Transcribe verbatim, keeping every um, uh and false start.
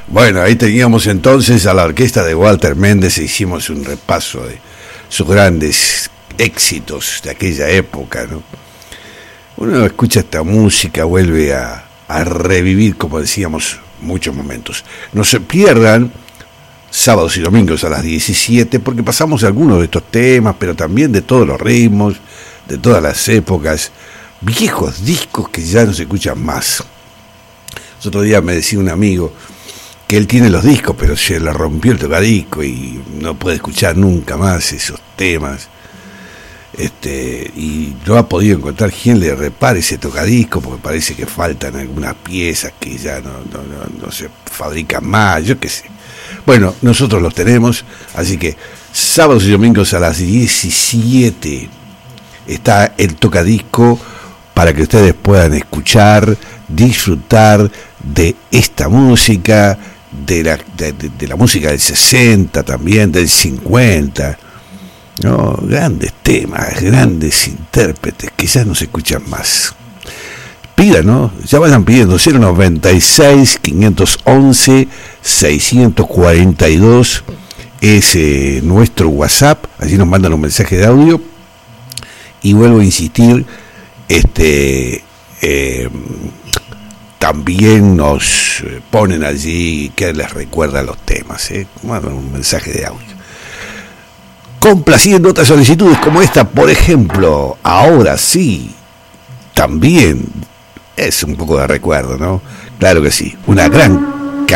Bueno, ahí teníamos entonces a la orquesta de Walter Méndez e hicimos un repaso de sus grandes éxitos de aquella época, ¿no? Uno escucha esta música, vuelve a, a revivir, como decíamos, muchos momentos. No se pierdan sábados y domingos a las diecisiete, porque pasamos algunos de estos temas, pero también de todos los ritmos, de todas las épocas, viejos discos que ya no se escuchan más. El otro día me decía un amigo que él tiene los discos, pero se le rompió el tocadisco y no puede escuchar nunca más esos temas. Este, y no ha podido encontrar quien le repare ese tocadisco, porque parece que faltan algunas piezas que ya no, no, no, no se fabrican más, yo qué sé. Bueno, nosotros los tenemos, así que sábados y domingos a las diecisiete está el tocadisco para que ustedes puedan escuchar, disfrutar de esta música, de la, de, de, de la música del sesenta también, del cincuenta, ¿no? Grandes temas, grandes intérpretes que ya no se escuchan más. Pidan, ¿no? Ya vayan pidiendo cero noventa y seis, quinientos once, seiscientos cuarenta y dos es eh, nuestro WhatsApp, allí nos mandan un mensaje de audio y vuelvo a insistir, este eh, también nos ponen allí que les recuerda los temas, ¿eh? Mandan un mensaje de audio. Complaciendo otras solicitudes como esta, por ejemplo, ahora sí, también es un poco de recuerdo, ¿no? Claro que sí, una gran